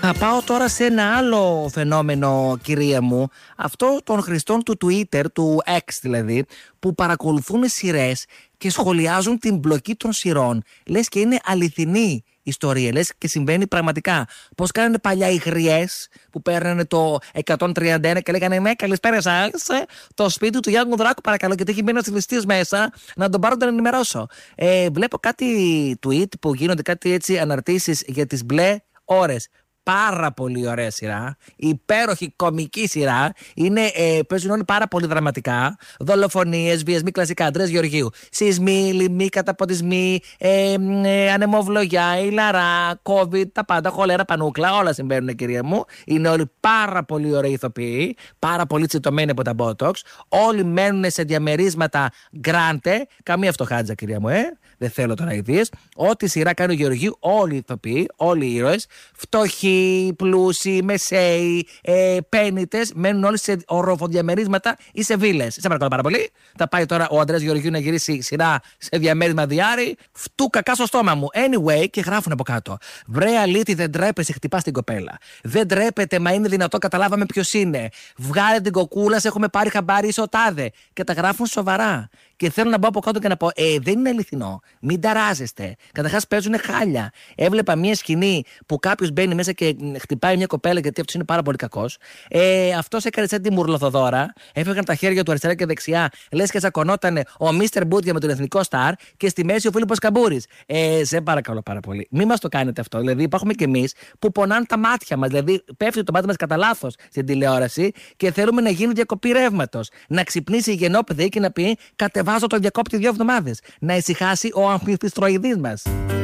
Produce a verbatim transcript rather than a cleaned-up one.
Θα πάω τώρα σε ένα άλλο φαινόμενο, κυρία μου. Αυτό των χρηστών του Twitter, του X δηλαδή, που παρακολουθούν σειρές και σχολιάζουν την μπλοκή των σειρών. Λες και είναι αληθινή ιστορία, λες και συμβαίνει πραγματικά. Πώς κάνανε παλιά οι γριές που παίρνανε το εκατόν τριάντα ένα και λέγανε ναι, καλησπέρα σας. Το σπίτι του Γιάννου Δράκου, παρακαλώ, γιατί έχει μείνει ένας ληστής μέσα. Να τον πάρω να τον ενημερώσω. Ε, βλέπω κάτι tweet που γίνονται, κάτι έτσι αναρτήσεις για τις μπλε ώρες. Πάρα πολύ ωραία σειρά, υπέροχη κομική σειρά. Είναι, ε, παίζουν όλοι πάρα πολύ δραματικά. Δολοφονίες, βιασμοί, κλασικά. Αντρέας Γεωργίου. Σεισμοί, λοιμοί, καταποντισμοί, ε, ε, ανεμοβλογιά, ηλαρά, COVID, τα πάντα, χολέρα, πανούκλα. Όλα συμβαίνουν, κυρία μου. Είναι όλοι πάρα πολύ ωραίοι ηθοποιοί, πάρα πολύ τσιτωμένοι από τα Botox. Όλοι μένουν σε διαμερίσματα γκράντε. Καμία φτωχάτζα, κυρία μου, ε. Δεν θέλω τώρα ιδέες. Ό,τι σειρά κάνει ο Γεωργίου, όλοι οι ηθοποιοί, όλοι οι ήρωες, φτωχοί, πλούσιοι, μεσαίοι, ε, πέννητες, μένουν όλοι σε οροφοδιαμερίσματα ή σε βίλες. Σε παρακαλώ πάρα πολύ. Θα πάει τώρα ο Αντρέας Γεωργίου να γυρίσει σειρά σε διαμέρισμα διάρρη. Φτού κακά στο στόμα μου. Anyway, και γράφουν από κάτω. Βρε αλήτη, δεν τρέπεσαι, χτυπά την κοπέλα. Δεν τρέπεται, μα είναι δυνατό, καταλάβαμε ποιος είναι. Βγάλε την κοκούλα, σε έχουμε πάρει χαμπάρι, είσαι ο τάδε. Και τα γράφουν σοβαρά. Και θέλω να μπω από κάτω και να πω: Ε, δεν είναι αληθινό. Μην ταράζεστε. Καταρχάς παίζουν χάλια. Έβλεπα μια σκηνή που κάποιος μπαίνει μέσα και χτυπάει μια κοπέλα γιατί αυτός είναι πάρα πολύ κακός. Ε, αυτός έκανε σαν τη Μουρλοθοδόρα. Έφευγαν τα χέρια του αριστερά και δεξιά. Λες και τσακωνότανε ο Μίστερ Μπούτια με τον εθνικό στάρ και στη μέση ο Φίλιππος Καμπούρης. Ε, σε παρακαλώ πάρα πολύ. Μην μας το κάνετε αυτό. Δηλαδή, υπάρχουμε κι εμείς που πονάνε τα μάτια μας. Δηλαδή, πέφτει το μάτι μας κατά λάθος στην τηλεόραση και θέλουμε να γίνει διακοπή ρεύματος. Να ξυπνήσει η γενόπαιδη και να πει: Κατεβάζω το διακόπτη δύο εβδομάδες. Να ησυχάσει ο αμφιθυστροειδής μας.